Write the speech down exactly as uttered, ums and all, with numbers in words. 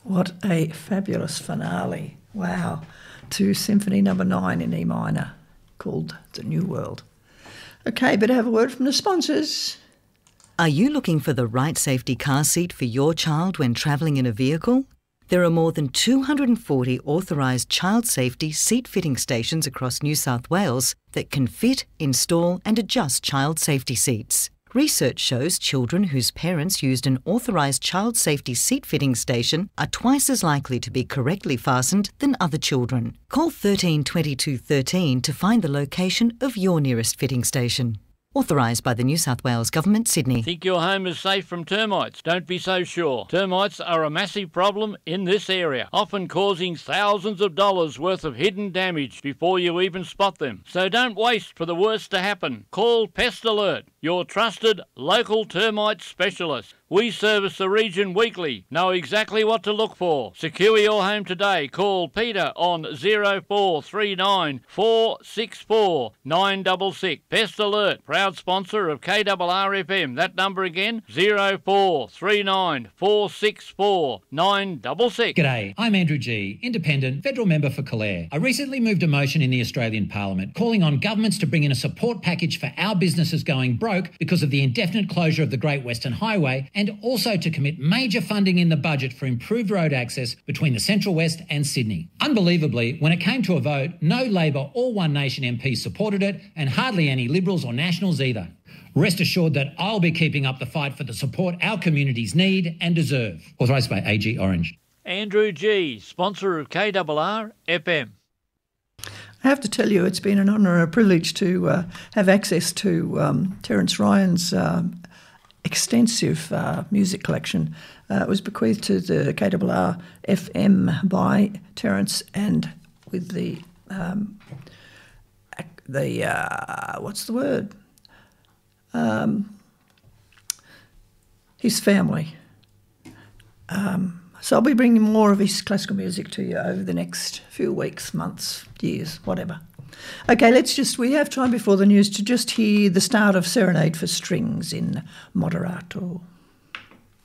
What a fabulous finale. Wow. To Symphony Number nine in E minor, called The New World. Okay, better have a word from the sponsors. Are you looking for the right safety car seat for your child when travelling in a vehicle? There are more than two hundred forty authorised child safety seat fitting stations across New South Wales that can fit, install and adjust child safety seats. Research shows children whose parents used an authorised child safety seat fitting station are twice as likely to be correctly fastened than other children. Call thirteen twenty-two thirteen to find the location of your nearest fitting station. Authorised by the New South Wales Government, Sydney. Think your home is safe from termites? Don't be so sure. Termites are a massive problem in this area, often causing thousands of dollars worth of hidden damage before you even spot them. So don't waste for the worst to happen. Call Pest Alert, your trusted local termite specialist. We service the region weekly. Know exactly what to look for. Secure your home today. Call Peter on zero four three nine, four six four, nine six six. Pest Alert, proud sponsor of K R R F M. That number again, zero four three nine, four six four, nine six six. G'day, I'm Andrew G, independent federal member for Calare. I recently moved a motion in the Australian Parliament calling on governments to bring in a support package for our businesses going broke because of the indefinite closure of the Great Western Highway, and also to commit major funding in the budget for improved road access between the Central West and Sydney. Unbelievably, when it came to a vote, no Labor or One Nation M Ps supported it, and hardly any Liberals or Nationals either. Rest assured that I'll be keeping up the fight for the support our communities need and deserve. Authorised by A G Orange. Andrew G, sponsor of K R R F M. I have to tell you, it's been an honour and a privilege to uh, have access to um, Terence Ryan's um, extensive uh, music collection. Uh, it was bequeathed to the K R R F M by Terence, and with the um, the uh, what's the word? Um, his family. Um, so I'll be bringing more of his classical music to you over the next few weeks, months, years, whatever. Okay, let's just, we have time before the news to just hear the start of Serenade for Strings in Moderato.